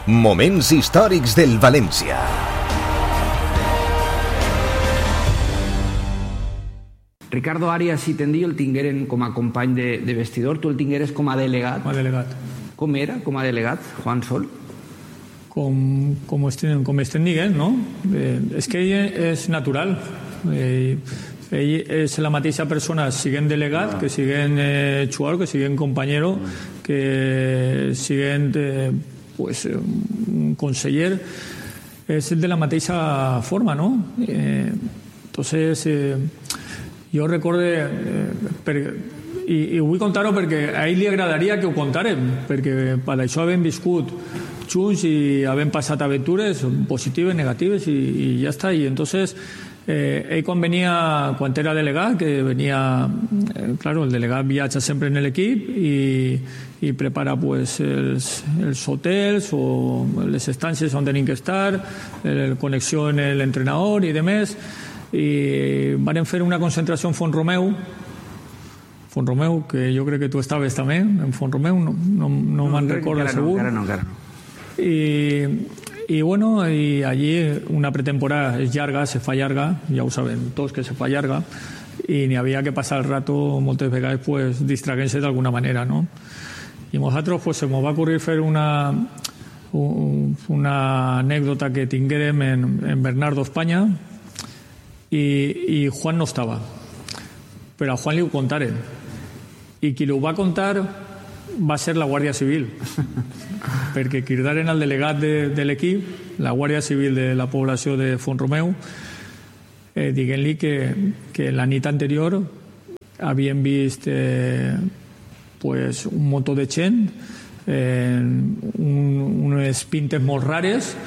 Moments històrics del València. Ricardo Arias i Tendí el tingueren com a company de vestidor, tu el tingueres com a delegat. Com a delegat. Com era com a delegat, Juan Sol? Com estem dient, no? És que ell és natural. Ell és la mateixa persona, siguent delegat, que siguent jugador, que siguent companyero, que siguent un conseller. És de la mateixa forma, no? Entonces... Jo recordo, i vull contar-ho perquè a ell li agradaria que ho contàrem, perquè per això havem viscut junts i havem passat aventures positives, negatives i ja està. I entonces ell quan era delegat, que venia, claro, el delegat viatja sempre en l'equip i prepara pues els hotels o les estàncies on tenim que estar, la connexió amb l'entrenador i demés. I van fer una concentració en Font-romeu, que jo crec que tu estaves també en Font-romeu, no me'n recordo segur. Encara no. I bueno, i allí una pretemporada és llarga, se fa llarga, ja ho sabem tots que se fa llarga, i n'hi havia que passar el rato moltes vegades pues distraient-se d'alguna manera, no? I nosaltres pues se m'ho va ocurrir fer una anècdota que tinguérem en Bernardo España, i Juan no estava, però a Juan li ho contaren, i qui li ho va contar va ser la Guàrdia Civil, perquè cridaren al delegat de l'equip, la Guàrdia Civil de la població de Font-romeu, dient-li que la nit anterior havien vist un muntó de gent, unes pintes molt rares,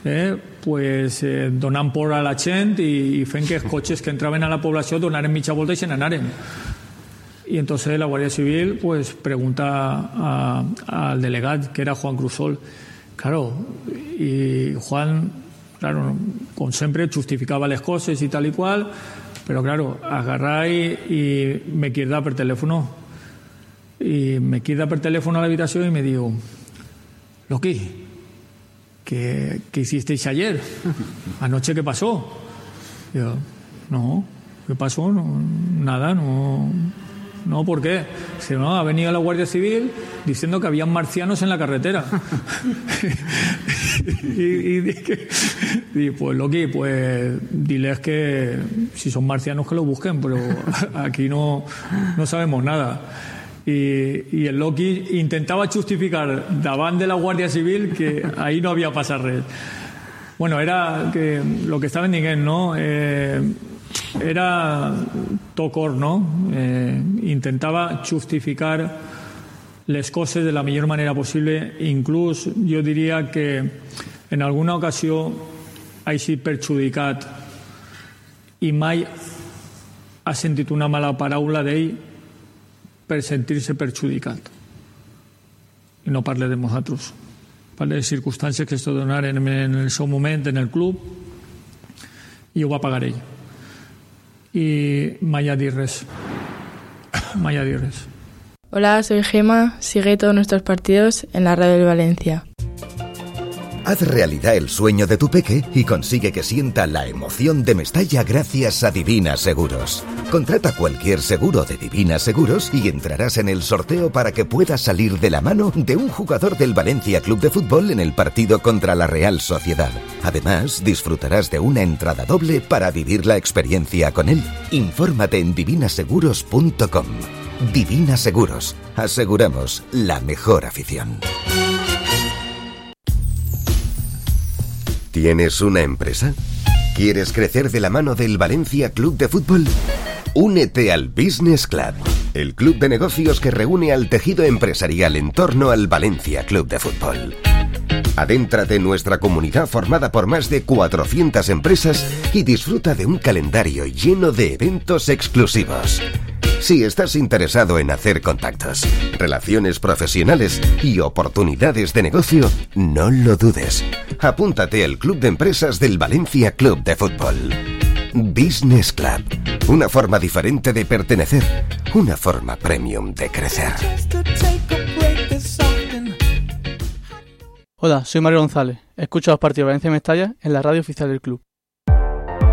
donant por a la gent i fent que els cotxes que entraven a la població donaren mitja volta i se n'anaren. Y entonces la Guardia Civil pregunta al delegat, que era Juan Crusol. Claro, y Juan, claro, como siempre, justificaba las cosas y tal y cual, pero claro, agarra y me queda por teléfono. Y me queda por teléfono a la habitación y me digo, Loqui, ¿qué hicisteis ayer? ¿Anoche qué pasó? Y yo, no, ¿qué pasó? No, nada, no, ¿por qué? Dice, no, ha venido la Guardia Civil diciendo que habían marcianos en la carretera. y dije, pues Loqui, pues diles que si son marcianos que lo busquen, pero aquí no sabemos nada. Y el Loqui intentaba justificar davant de la Guàrdia Civil que ahí no havia passat res. Bueno, era que lo que estaven dient, no? Era tocor, no? Intentava justificar les coses de la millor manera possible. Inclús jo diria que en alguna ocasió ha sigut perjudicat i mai ha sentit una mala paraula d'ell per sentir-se perjudicat. I no parle de nosaltres, parle de circumstàncies que es donaren en el seu moment en el club i ho va pagar ell. Y mai ha dit res. Hola, soy Gema. Sigue todos nuestros partidos en la radio del Valencia. Haz realidad el sueño de tu peque y consigue que sienta la emoción de Mestalla gracias a Divina Seguros. Contrata cualquier seguro de Divina Seguros y entrarás en el sorteo para que puedas salir de la mano de un jugador del Valencia Club de Fútbol en el partido contra la Real Sociedad. Además, disfrutarás de una entrada doble para vivir la experiencia con él. Infórmate en divinaseguros.com. Divina Seguros. Aseguramos la mejor afición. ¿Tienes una empresa? ¿Quieres crecer de la mano del Valencia Club de Fútbol? Únete al Business Club, el club de negocios que reúne al tejido empresarial en torno al Valencia Club de Fútbol. Adéntrate en nuestra comunidad formada por más de 400 empresas y disfruta de un calendario lleno de eventos exclusivos. Si estás interesado en hacer contactos, relaciones profesionales y oportunidades de negocio, no lo dudes. Apúntate al Club de Empresas del Valencia Club de Fútbol. Business Club. Una forma diferente de pertenecer. Una forma premium de crecer. Hola, soy Mario González. Escucho los partidos de Valencia-Mestalla en la radio oficial del club.